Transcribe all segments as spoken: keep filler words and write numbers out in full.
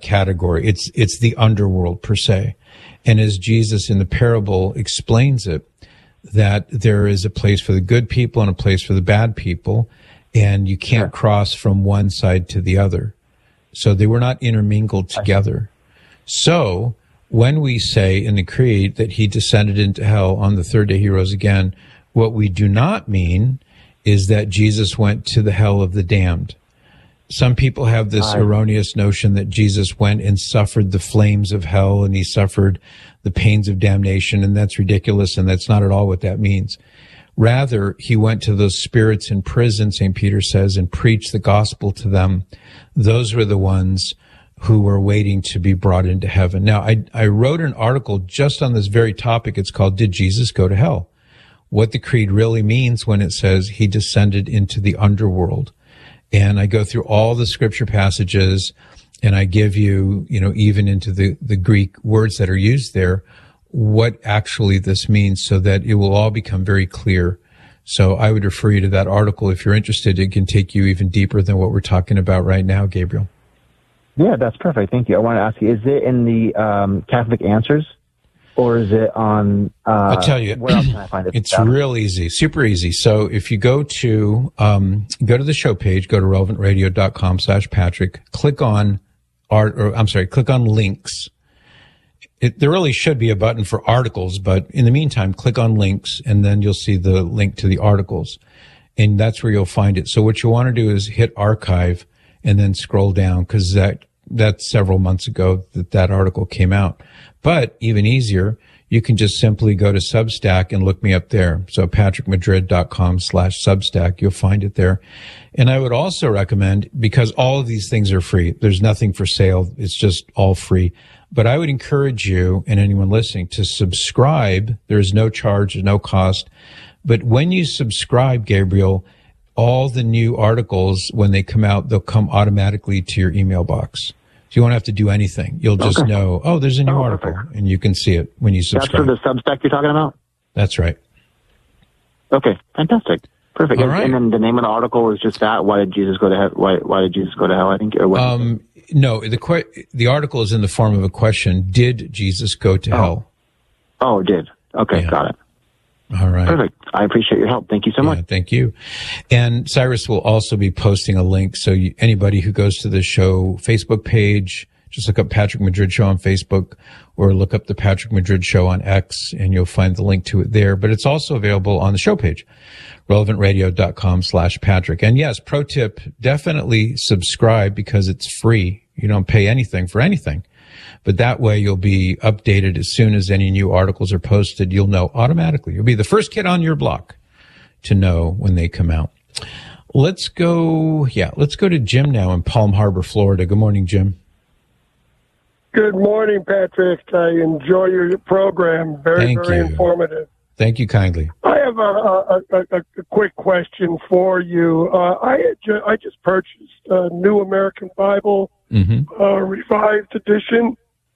category. It's it's the underworld per se. And as Jesus in the parable explains it, that there is a place for the good people and a place for the bad people, and you can't sure. cross from one side to the other. So they were not intermingled together. So when we say in the Creed that he descended into hell, on the third day he rose again, what we do not mean is that Jesus went to the hell of the damned. Some people have this I... erroneous notion that Jesus went and suffered the flames of hell and he suffered the pains of damnation, and that's ridiculous, and that's not at all what that means. Rather, he went to those spirits in prison, Saint Peter says, and preached the gospel to them. Those were the ones who were waiting to be brought into heaven. Now, I, I wrote an article just on this very topic. It's called, Did Jesus Go to Hell? What the Creed really means when it says he descended into the underworld. And I go through all the scripture passages, and I give you, you know, even into the, the Greek words that are used there, what actually this means, so that it will all become very clear. So I would refer you to that article if you're interested. It can take you even deeper than what we're talking about right now, Gabriel. Yeah, that's perfect. Thank you. I want to ask you, is it in the um, Catholic Answers? Or is it on, uh, I'll tell you, where else can I find it? It's real easy, super easy. So if you go to, um, go to the show page, go to relevant radio dot com slash Patrick, click on art, or I'm sorry, click on links. It, there really should be a button for articles, but in the meantime, click on links, and then you'll see the link to the articles. And that's where you'll find it. So what you want to do is hit archive and then scroll down, because that, that's several months ago that that article came out. But even easier, you can just simply go to Substack and look me up there. So patrick madrid dot com slash Substack, you'll find it there. And I would also recommend, because all of these things are free, there's nothing for sale, it's just all free. But I would encourage you and anyone listening to subscribe. There's no charge, no cost. But when you subscribe, Gabriel, all the new articles, when they come out, they'll come automatically to your email box. So you won't have to do anything. You'll just okay. know, oh, there's a new oh, article, perfect. And you can see it when you subscribe. That's for the Substack you're talking about? That's right. Okay, fantastic. Perfect. All and, right. and then the name of the article is just that, why did Jesus go to hell? Why, why did Jesus go to hell, I think? Or what um, no, the que- the article is in the form of a question. Did Jesus go to oh. hell? Oh, did. Okay, yeah. got it. All right. Perfect. I appreciate your help. Thank you so yeah, much. Thank you. And Cyrus will also be posting a link. So you, anybody who goes to the show Facebook page, just look up Patrick Madrid Show on Facebook, or look up the Patrick Madrid Show on X, and you'll find the link to it there. But it's also available on the show page, relevant radio dot com slash Patrick. And yes, pro tip, definitely subscribe, because it's free. You don't pay anything for anything. But that way you'll be updated as soon as any new articles are posted. You'll know automatically. You'll be the first kid on your block to know when they come out. Let's go, yeah, let's go to Jim now in Palm Harbor, Florida. Good morning, Jim. Good morning, Patrick. I enjoy your program. Very, Thank very you. informative. Thank you kindly. I have a, a, a, a quick question for you. Uh, I had ju- I just purchased a New American Bible, mm-hmm. uh, Revised Edition,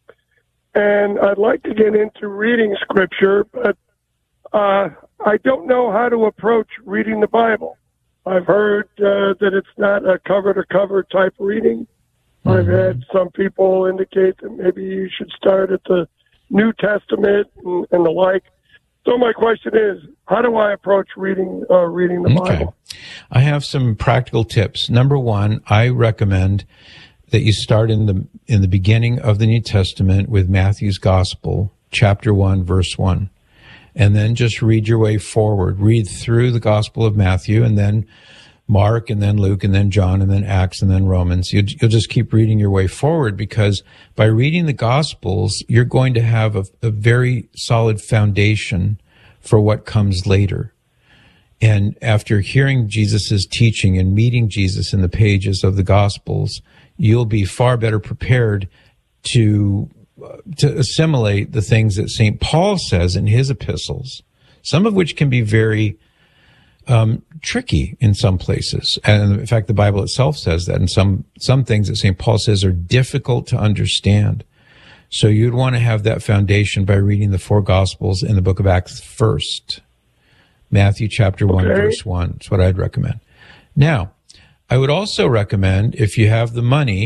and I'd like to get into reading Scripture, but uh, I don't know how to approach reading the Bible. I've heard uh, that it's not a cover-to-cover type reading. Mm-hmm. I've had some people indicate that maybe you should start at the New Testament and, and the like. So my question is, how do I approach reading uh, reading the okay. Bible? I have some practical tips. Number one, I recommend that you start in the in the beginning of the New Testament with Matthew's Gospel, chapter one, verse one, and then just read your way forward. Read through the Gospel of Matthew, and then Mark, and then Luke, and then John, and then Acts, and then Romans. You'll, you'll just keep reading your way forward, because by reading the Gospels, you're going to have a, a very solid foundation for what comes later. And after hearing Jesus' teaching and meeting Jesus in the pages of the Gospels, you'll be far better prepared to uh, to assimilate the things that Saint Paul says in his epistles, some of which can be very Um, tricky in some places. And in fact, the Bible itself says that. And some, some things that Saint Paul says are difficult to understand. So you'd want to have that foundation by reading the four Gospels in the book of Acts first. Matthew chapter one, okay. verse one. That's what I'd recommend. Now, I would also recommend, if you have the money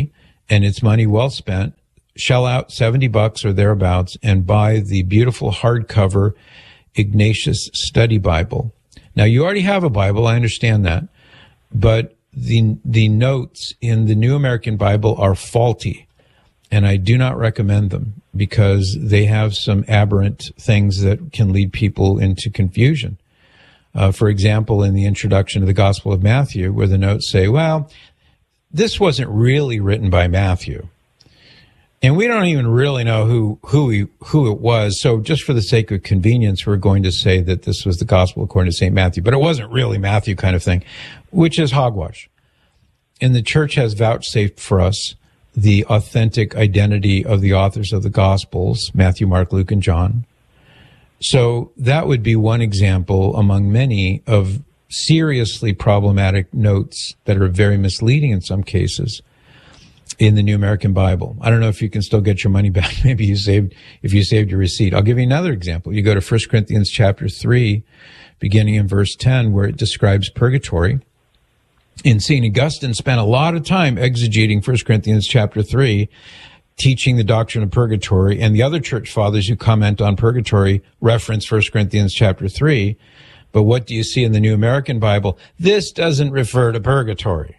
and it's money well spent. Shell out seventy bucks or thereabouts and buy the beautiful hardcover Ignatius Study Bible. Now, you already have a Bible, I understand that, but the the notes in the New American Bible are faulty, and I do not recommend them because they have some aberrant things that can lead people into confusion. Uh, for example, in the introduction to the Gospel of Matthew, where the notes say, well, this wasn't really written by Matthew. And we don't even really know who who he, who it was. So just for the sake of convenience, we're going to say that this was the gospel according to Saint Matthew. But it wasn't really Matthew kind of thing, which is hogwash. And the church has vouchsafed for us the authentic identity of the authors of the Gospels, Matthew, Mark, Luke, and John. So that would be one example among many of seriously problematic notes that are very misleading in some cases in the New American Bible. I don't know if you can still get your money back. Maybe you saved, if you saved your receipt. I'll give you another example. You go to First Corinthians chapter three, beginning in verse ten, where it describes purgatory. And Saint Augustine spent a lot of time exegeting First Corinthians chapter three, teaching the doctrine of purgatory, and the other church fathers who comment on purgatory reference First Corinthians chapter three. But what do you see in the New American Bible? This doesn't refer to purgatory.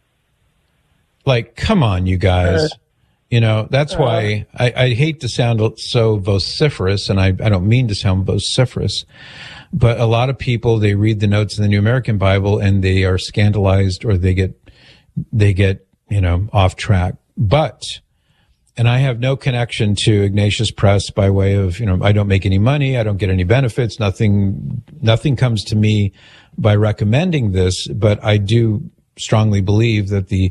Like, come on, you guys. You know, that's why I, I hate to sound so vociferous, and I, I don't mean to sound vociferous, but a lot of people, they read the notes in the New American Bible and they are scandalized or they get, they get, you know, off track. But, and I have no connection to Ignatius Press by way of, you know, I don't make any money, I don't get any benefits, nothing, nothing comes to me by recommending this, but I do strongly believe that the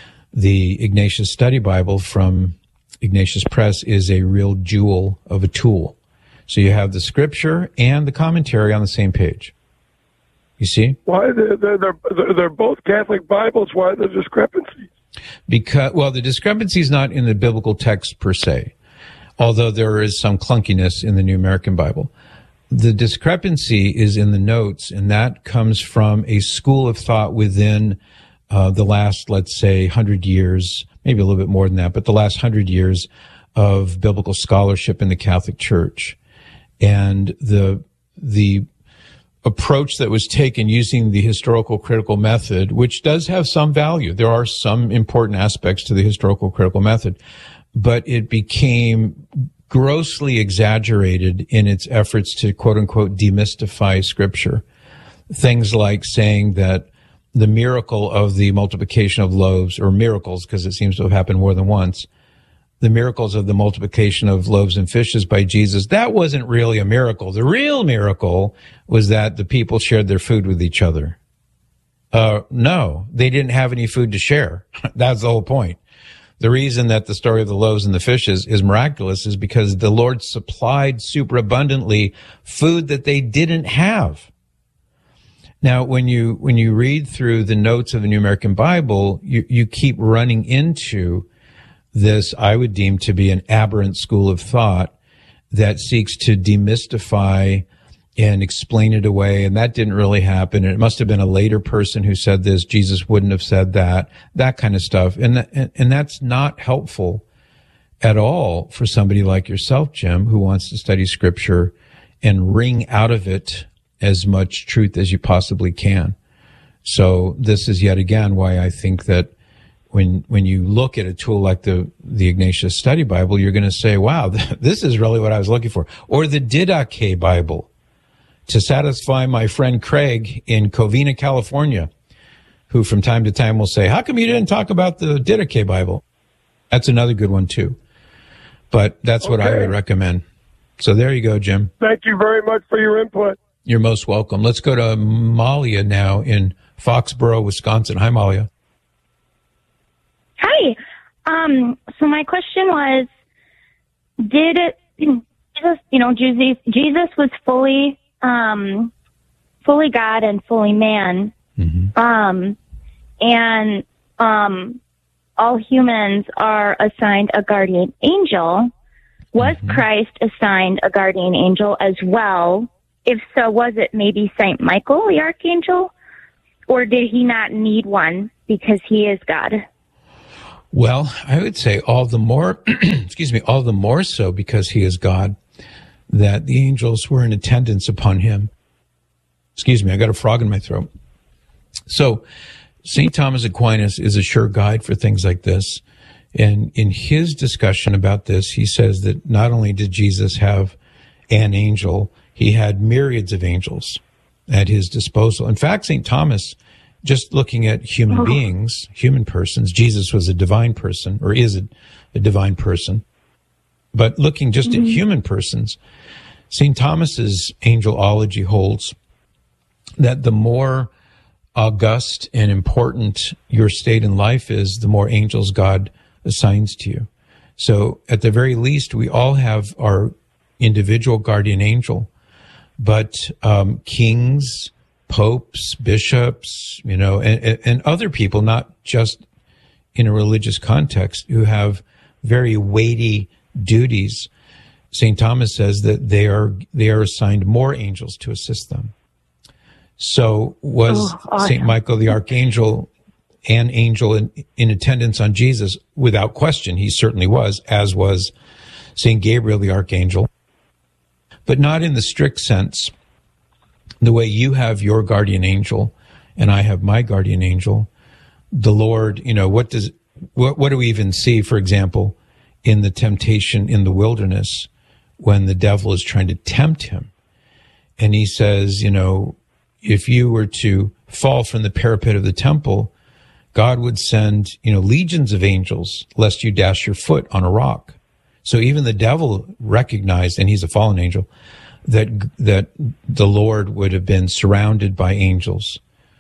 The Ignatius Study Bible from Ignatius Press is a real jewel of a tool. So you have the scripture and the commentary on the same page. You see? Why they're they're they're, they're both Catholic Bibles? Why the discrepancies? Because well, the discrepancy is not in the biblical text per se, although there is some clunkiness in the New American Bible. The discrepancy is in the notes, and that comes from a school of thought within Uh, the last, let's say, hundred years, maybe a little bit more than that, but the last hundred years of biblical scholarship in the Catholic Church. And the, the approach that was taken using the historical critical method, which does have some value. There are some important aspects to the historical critical method, but it became grossly exaggerated in its efforts to quote unquote demystify scripture. Things like saying that the miracle of the multiplication of loaves, or miracles, because it seems to have happened more than once, the miracles of the multiplication of loaves and fishes by Jesus, that wasn't really a miracle. The real miracle was that the people shared their food with each other. Uh, no, they didn't have any food to share. That's the whole point. The reason that the story of the loaves and the fishes is miraculous is because the Lord supplied superabundantly food that they didn't have. Now, when you, when you read through the notes of the New American Bible, you, you keep running into this, I would deem to be an aberrant school of thought that seeks to demystify and explain it away. And that didn't really happen. And it must have been a later person who said this. Jesus wouldn't have said that, that kind of stuff. And, that, and that's not helpful at all for somebody like yourself, Jim, who wants to study scripture and wring out of it as much truth as you possibly can. So this is yet again why I think that when when you look at a tool like the the Ignatius Study Bible, you're going to say, wow, this is really what I was looking for. Or the Didache Bible, to satisfy my friend Craig in Covina, California, who from time to time will say, how come you didn't talk about the Didache Bible? That's another good one too. But that's okay. What I would recommend. So there you go, Jim. Thank you very much for your input. You're most welcome. Let's go to Malia now in Foxborough, Wisconsin. Hi, Malia. Hi. Um, so my question was, did it, Jesus, you know, Jesus, Jesus was fully, um, fully God and fully man. Mm-hmm. Um, and, um, all humans are assigned a guardian angel. Was mm-hmm. Christ assigned a guardian angel as well? If so, was it maybe Saint Michael, the archangel? Or did he not need one because he is God? Well, I would say all the more, excuse me, all the more so because he is God, that the angels were in attendance upon him. Excuse me, I got a frog in my throat. So Saint Thomas Aquinas is a sure guide for things like this. And in his discussion about this, he says that not only did Jesus have an angel, he had myriads of angels at his disposal. In fact, Saint Thomas, just looking at human oh. beings, human persons, Jesus was a divine person, or is a, a divine person. But looking just mm-hmm. at human persons, Saint Thomas's angelology holds that the more august and important your state in life is, the more angels God assigns to you. So at the very least, we all have our individual guardian angel, but um, kings, popes, bishops, you know, and, and other people, not just in a religious context, who have very weighty duties. Saint Thomas says that they are they are assigned more angels to assist them. So was oh, awesome. Saint Michael the Archangel an angel in, in attendance on Jesus? Without question, he certainly was, as was Saint Gabriel the Archangel, but not in the strict sense, the way you have your guardian angel and I have my guardian angel. The Lord, you know, what does what, what do we even see, for example, in the temptation in the wilderness when the devil is trying to tempt him? And he says, you know, if you were to fall from the parapet of the temple, God would send, you know, legions of angels lest you dash your foot on a rock. So even the devil recognized, and he's a fallen angel, that that the Lord would have been surrounded by angels.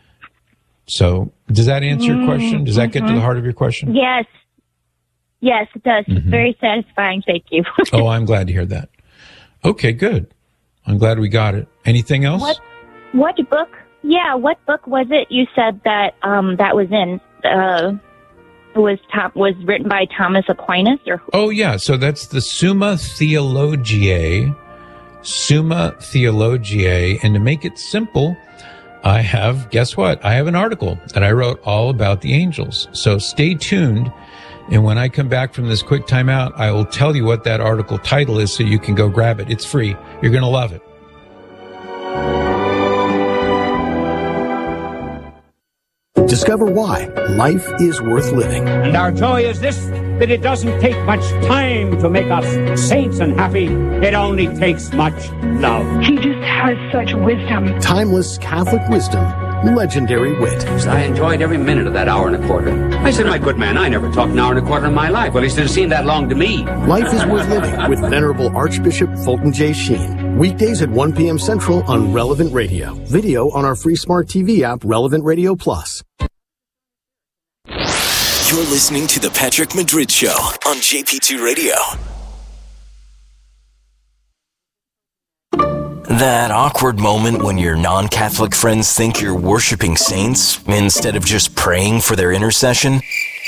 So does that answer your question? Does that mm-hmm. get to the heart of your question? Yes. Yes, it does. Mm-hmm. It's very satisfying. Thank you. Oh, I'm glad to hear that. Okay, good. I'm glad we got it. Anything else? What, what book? Yeah, what book was it you said that um, that was in? Uh, was Tom, was written by Thomas Aquinas? Or Oh, yeah. So that's the Summa Theologiae. Summa Theologiae. And to make it simple, I have, guess what? I have an article that I wrote all about the angels. So stay tuned. And when I come back from this quick timeout, I will tell you what that article title is so you can go grab it. It's free. You're going to love it. Discover why life is worth living. And our joy is this, that it doesn't take much time to make us saints and happy. It only takes much love. He just has such wisdom. Timeless Catholic wisdom, legendary wit. I enjoyed every minute of that hour and a quarter. I said, my good man, I never talked an hour and a quarter in my life. Well, he should have seemed that long to me. Life is worth living with Venerable Archbishop Fulton J. Sheen. Weekdays at one p.m. Central on Relevant Radio. Video on our free smart T V app, Relevant Radio Plus. You're listening to The Patrick Madrid Show on J P two Radio. That awkward moment when your non-Catholic friends think you're worshiping saints instead of just praying for their intercession?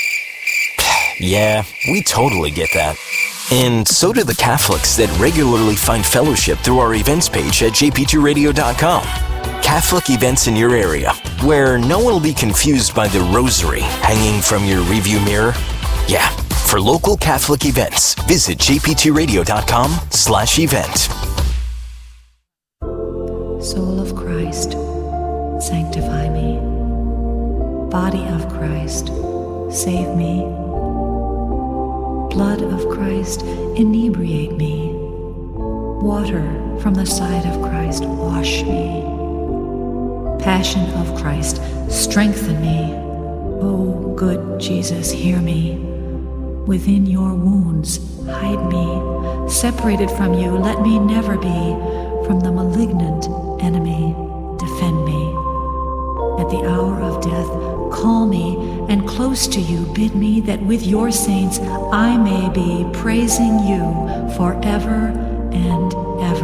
Yeah, we totally get that. And so do the Catholics that regularly find fellowship through our events page at j p two radio dot com. Catholic events in your area, where no one will be confused by the rosary hanging from your review mirror. Yeah, for local Catholic events, visit j p two radio dot com slash event. Soul of Christ, sanctify me. Body of Christ, save me. Blood of Christ, inebriate me. Water from the side of Christ, wash me. Passion of Christ, strengthen me. O good Jesus, hear me. Within your wounds, hide me. Separated from you, let me never be. From the malignant enemy, defend me. At the hour of death, call me, and close to you bid me that with your saints I may be praising you forever and ever.